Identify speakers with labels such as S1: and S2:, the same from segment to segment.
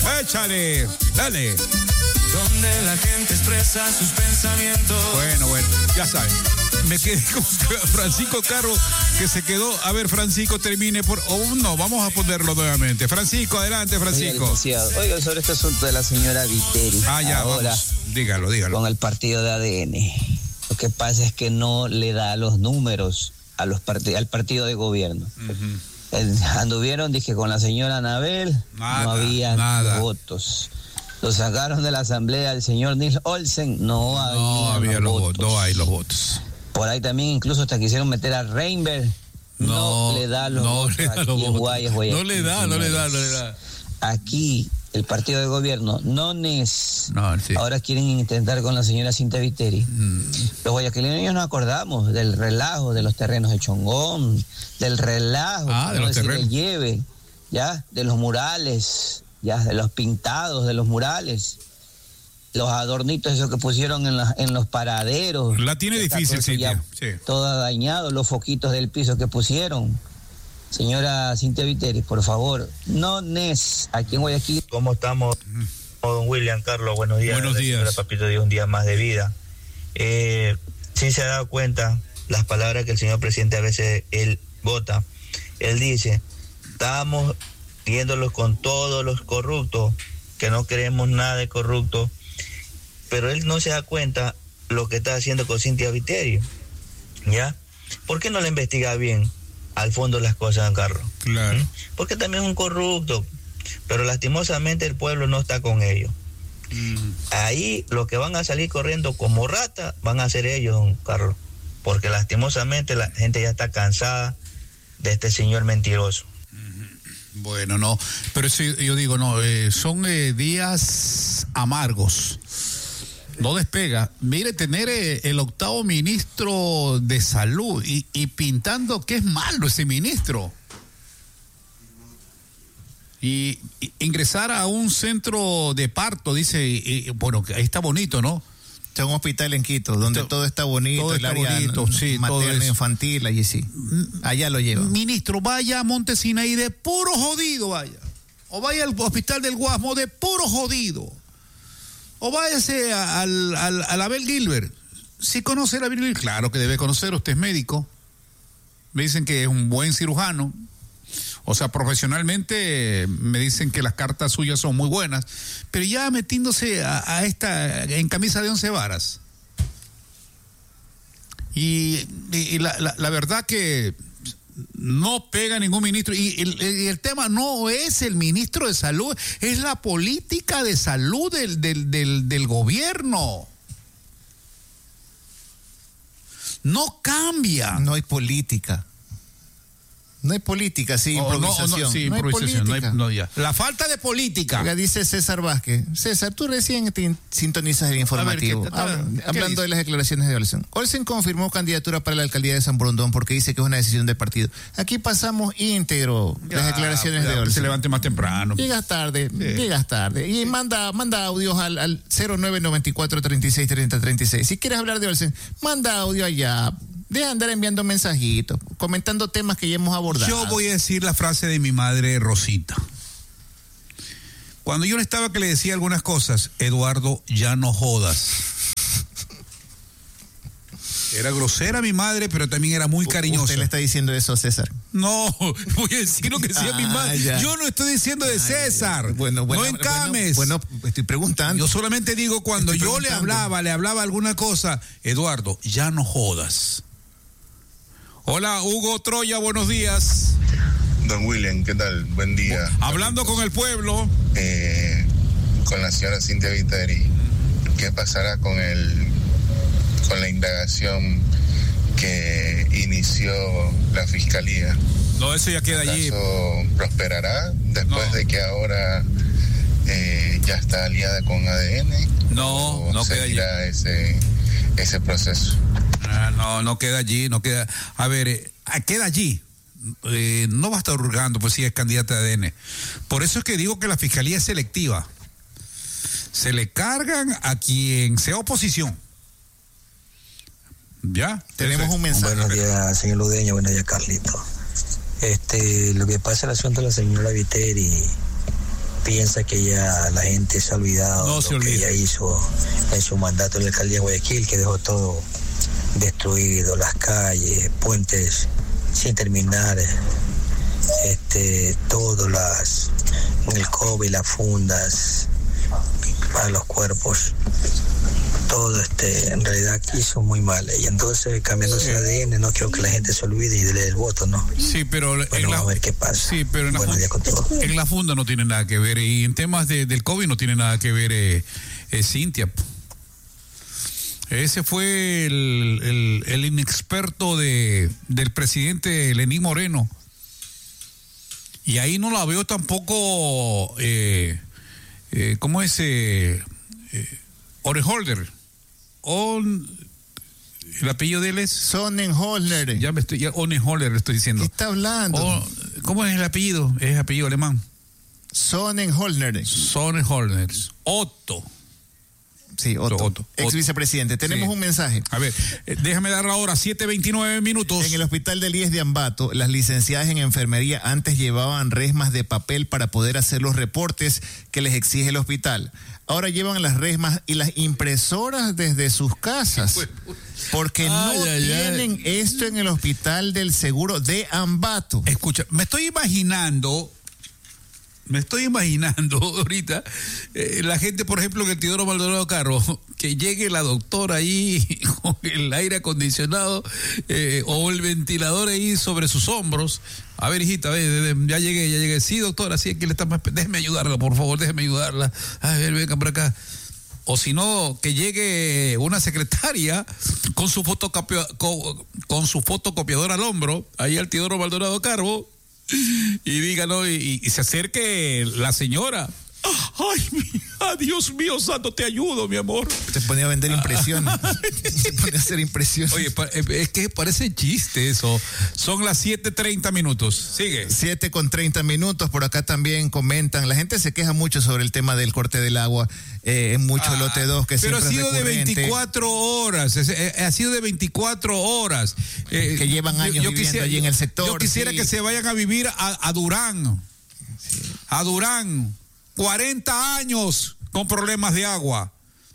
S1: Échale, dale.
S2: Donde la gente expresa sus pensamientos.
S1: Bueno, ya saben. Me quedé con Francisco Carro, que se quedó. A ver, Francisco, termine por... no, vamos a ponerlo nuevamente. Francisco, adelante, Francisco.
S3: Oiga, sobre este asunto de la señora Viteri.
S1: Ya,
S3: ahora,
S1: vamos. Dígalo.
S3: Con el partido de ADN. Lo que pasa es que no le da los números al partido de gobierno. Anduvieron, dije, con la señora Anabel, no había votos. Lo sacaron de la asamblea el señor Nils Olsen, no había los votos.
S1: No hay los votos.
S3: Por ahí también incluso hasta quisieron meter a Reinberg. No le da los votos. No
S1: le da.
S3: Aquí, el partido de gobierno, ahora quieren intentar con la señora Cintia Viteri. Los guayaquileños nos acordamos del relajo de los terrenos de Chongón, del relajo,
S1: de los terrenos.
S3: Lleve, ya, de los murales, ya, de los pintados de los murales. Los adornitos esos que pusieron en los paraderos.
S1: La tiene difícil, Cintia. Sí.
S3: Todo dañado, los foquitos del piso que pusieron. Señora Cintia Viteri, por favor, aquí en Guayaquil.
S4: ¿Cómo estamos? Don William, Carlos, buenos días.
S1: Buenos días.
S4: Papito Dios, un día más de vida. Sí se ha dado cuenta las palabras que el señor presidente a veces él vota. Él dice, estamos viéndolos con todos los corruptos, que no queremos nada de corrupto. Pero él no se da cuenta lo que está haciendo con Cintia Viteri, ¿ya? ¿Por qué no la investiga bien al fondo las cosas, don Carlos?
S1: Claro.
S4: Porque también es un corrupto, pero lastimosamente el pueblo no está con ellos. Ahí los que van a salir corriendo como rata van a ser ellos, don Carlos, porque lastimosamente la gente ya está cansada de este señor mentiroso.
S1: Bueno, no, pero eso yo digo, son días amargos. No despega. Mire, tener el octavo ministro de salud y pintando que es malo ese ministro. Y ingresar a un centro de parto, dice, bueno, ahí está bonito, ¿no?
S5: Está un hospital en Quito, donde todo está bonito,
S1: todo está bonito, sí,
S5: materno, infantil, allí sí. Allá lo lleva.
S1: Ministro, vaya a Montesina y de puro jodido vaya. O vaya al hospital del Guasmo de puro jodido. O váyase al Abel Gilbert. ¿Sí conoce a Abel Gilbert? Claro que debe conocer, usted es médico. Me dicen que es un buen cirujano. O sea, profesionalmente me dicen que las cartas suyas son muy buenas. Pero ya metiéndose a esta en camisa de 11 varas. Y la verdad que no pega ningún ministro. Y el tema no es el ministro de salud, es la política de salud del gobierno. No cambia.
S5: No hay política. No hay política, sí, improvisación.
S1: No hay política. Ya. La falta de política.
S5: Oiga, dice César Vázquez. César, tú recién te sintonizas el informativo. Hablando de las declaraciones de Olsen. Olsen confirmó candidatura para la alcaldía de San Borondón porque dice que es una decisión del partido. Aquí pasamos íntegro las declaraciones de Olsen.
S1: Se levante más temprano.
S5: Llegas tarde. Y manda audios al 0994-363036. Si quieres hablar de Olsen, manda audio allá. Deja de andar enviando mensajitos, comentando temas que ya hemos abordado.
S1: Yo voy a decir la frase de mi madre Rosita. Cuando yo estaba que le decía algunas cosas, Eduardo, ya no jodas. Era grosera mi madre, pero también era muy cariñosa.
S5: ¿Usted le está diciendo eso a César?
S1: No, voy a decir lo que decía mi madre. Ya. Yo no estoy diciendo de César.
S5: Bueno,
S1: no encames.
S5: Bueno, estoy preguntando.
S1: Yo solamente digo cuando yo le hablaba alguna cosa, Eduardo, ya no jodas. Hola, Hugo Troya, buenos días.
S6: Don William, ¿qué tal? Buen día.
S1: Hablando con el pueblo.
S6: Con la señora Cintia Viteri, ¿qué pasará con la indagación que inició la fiscalía?
S1: No, eso ya queda allí.
S6: ¿Acaso prosperará después de que ahora ya está aliada con ADN?
S1: No queda allí.
S6: Ese proceso.
S1: No queda allí, no queda. A ver, queda allí. No va a estar hurgando, pues si es candidata de ADN. Por eso es que digo que la fiscalía es selectiva. Se le cargan a quien sea oposición. ¿Ya?
S5: Tenemos un mensaje.
S7: Buenos días, señor Ludeño. Buenos días, Carlito. Lo que pasa es el asunto de la señora Viteri. piensa que ya la gente se ha olvidado de lo que ella hizo en su mandato en la alcaldía de Guayaquil, que dejó todo destruido, las calles, puentes sin terminar, todo el COVID, las fundas para los cuerpos, todo en realidad hizo muy mal. Y entonces, cambiando ese ADN, no quiero que la gente se olvide y dele el voto, ¿no?
S1: Sí, pero
S7: vamos a ver qué pasa.
S1: Sí, pero en la funda no tiene nada que ver, y en temas del COVID no tiene nada que ver Cintia. Ese fue el inexperto del presidente Lenín Moreno. Y ahí no la veo tampoco, ¿cómo es? Oreholder. El apellido de él es
S5: Sonnenholder.
S1: Oreholder le estoy diciendo.
S5: ¿Qué está hablando?
S1: ¿Cómo es el apellido? Es apellido alemán.
S5: Sonnenholder.
S1: Otto.
S5: Sí, Otto. Ex vicepresidente. Tenemos un mensaje.
S1: A ver, déjame dar la hora, 7:29 minutos.
S5: En el hospital del IES de Ambato, las licenciadas en enfermería antes llevaban resmas de papel para poder hacer los reportes que les exige el hospital. Ahora llevan las resmas y las impresoras desde sus casas. Porque no tienen esto en el hospital del seguro de Ambato.
S1: Escucha, me estoy imaginando ahorita la gente, por ejemplo, en el Teodoro Maldonado Carro, que llegue la doctora ahí con el aire acondicionado o el ventilador ahí sobre sus hombros. A ver, hijita, ya llegué. Sí, doctora, sí, aquí le estamos. Déjeme ayudarla, por favor, déjeme ayudarla. A ver, venga por acá. O si no, que llegue una secretaria con su fotocopiadora al hombro, ahí al Teodoro Maldonado Carbo, y diga, ¿no? Y se acerque la señora. Ay, Dios mío santo, te ayudo, mi amor.
S5: Se ponía a vender impresiones. Se ponía a hacer impresiones.
S1: Oye, es que parece chiste eso. Son las 7:30 minutos. Sigue.
S5: 7:30. Por acá también comentan. La gente se queja mucho sobre el tema del corte del agua en mucho lote 2, que siempre es recurrente.
S1: Pero ha sido de 24 horas. Ha sido de 24 horas.
S5: Que llevan años viviendo allí en el sector.
S1: Yo quisiera que se vayan a vivir a Durán. Sí. A Durán. 40 años con problemas de agua.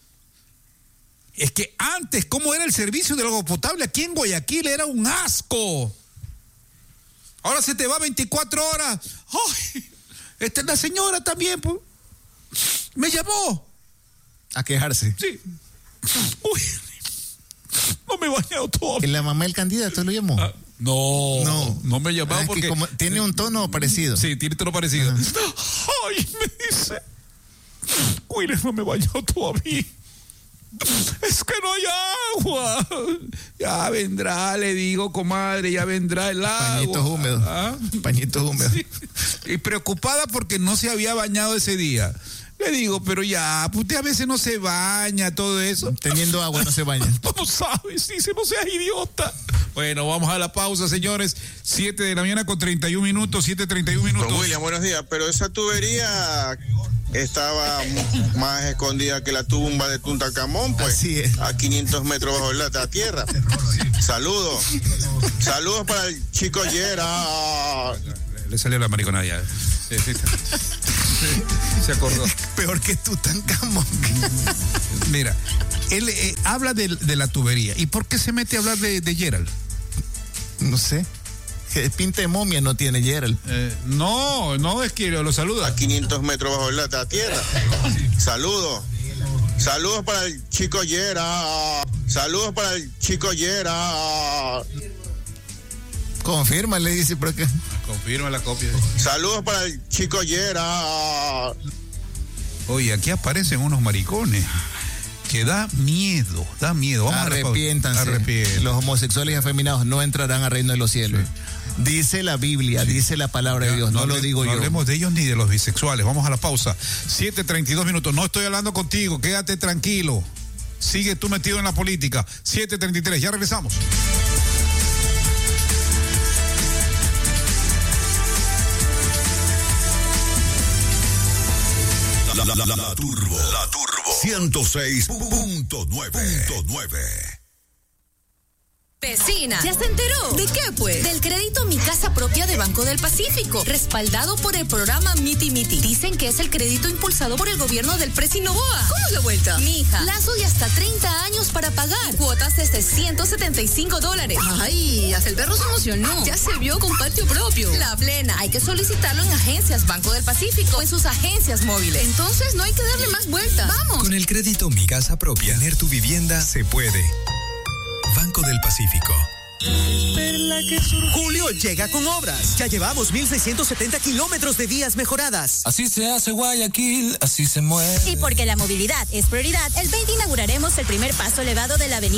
S1: Es que antes, ¿cómo era el servicio del agua potable aquí en Guayaquil? Era un asco. Ahora se te va 24 horas. ¡Ay! La señora también, pues, me llamó.
S5: A quejarse.
S1: Sí. Uy, no me he bañado todavía.
S5: ¿La mamá del candidato lo llamó?
S1: No me llamaba porque
S5: como tiene un tono parecido.
S1: Sí, tiene tono parecido. Ay, me dice, Willis, no me he bañado todavía. Es que no hay agua. Ya vendrá, le digo, comadre, ya vendrá el agua.
S5: Pañitos húmedos. Pañitos húmedos.
S1: Sí. Y preocupada porque no se había bañado ese día. Le digo, pero ya, usted a veces no se baña, todo eso.
S5: Teniendo agua no se baña.
S1: ¿Cómo sabes? Dice, no seas idiota. Bueno, vamos a la pausa, señores. 7:31 minutos, 7:31 minutos.
S8: Don William, buenos días. Pero esa tubería estaba más escondida que la tumba de Tuntacamón, pues.
S5: Así es.
S8: A 500 metros bajo la tierra. Saludos. Saludos para el chico Yera.
S1: Le salió la mariconada ya. Se acordó.
S5: Peor que Tutankamón.
S1: Mira, él habla de la tubería. ¿Y por qué se mete a hablar de Gerald?
S5: No sé. Pinta de momia no tiene Gerald.
S1: No, es que lo saluda.
S8: A 500 metros bajo la tierra. Saludos. Saludos para el chico Yera. Saludos para el chico Yera.
S5: Confirma, le dice por acá.
S1: Confirma la copia.
S8: Saludos para el chico Yera.
S1: Oye, aquí aparecen unos maricones que da miedo. Vamos
S5: Arrepiéntanse. Los homosexuales y afeminados no entrarán al reino de los cielos. Sí. Dice la Biblia, dice la palabra de Dios, no lo digo yo.
S1: No hablemos de ellos ni de los bisexuales. Vamos a la pausa. 7:32 minutos. No estoy hablando contigo, quédate tranquilo. Sigue tú metido en la política. 7:33, ya regresamos.
S9: La Turbo 106.9.
S10: Vecina, ¿ya se enteró? ¿De qué, pues? Del crédito Mi Casa Propia de Banco del Pacífico, respaldado por el programa Miti Miti. Dicen que es el crédito impulsado por el gobierno del Presi Noboa. ¿Cómo es la vuelta? Mija, plazo de hasta 30 años para pagar. Cuotas desde $175. Ay, hasta el perro se emocionó. Ya se vio con patio propio. La plena. Hay que solicitarlo en agencias Banco del Pacífico o en sus agencias móviles. Entonces no hay que darle más vuelta. ¡Vamos!
S11: Con el crédito Mi Casa Propia, tener tu vivienda se puede. Banco del Pacífico.
S12: Julio llega con obras. Ya llevamos 1,670 kilómetros de vías mejoradas.
S2: Así se hace Guayaquil, así se mueve.
S13: Y porque la movilidad es prioridad, el 20 inauguraremos el primer paso elevado de la avenida